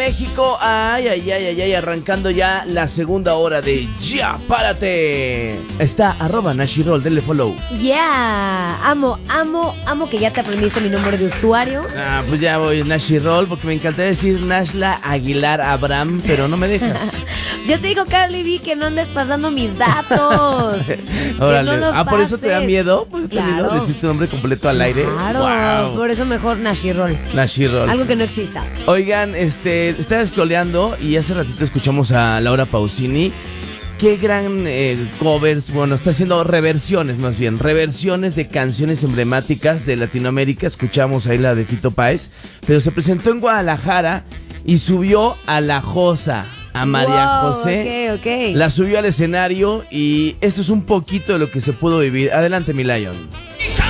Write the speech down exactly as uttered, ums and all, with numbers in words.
México. Ay, ay, ay, ay, ay, arrancando ya la segunda hora de Ya Párate. Está arroba Nashirol, denle follow. Yeah, amo, amo, amo que ya te aprendiste mi número de usuario. Ah, pues ya voy Nashirol porque me encantaría decir Nashla Aguilar Abraham, pero no me dejas. Yo te digo, Carly B, que no andes pasando mis datos. Que no los ah, ¿por eso te da pases. miedo? ¿Por eso te da Claro. miedo decir tu nombre completo al aire? Claro, Wow. por eso mejor Nashirol. Nashirol. Algo que no exista. Oigan, este, estaba scrolleando y hace ratito escuchamos a Laura Pausini. Qué gran eh, covers, bueno, está haciendo reversiones más bien, reversiones de canciones emblemáticas de Latinoamérica. Escuchamos ahí la de Fito Páez, pero se presentó en Guadalajara y subió a La Josa, a María Wow, José. ok, ok. La subió al escenario y esto es un poquito de lo que se pudo vivir. Adelante, mi Lion.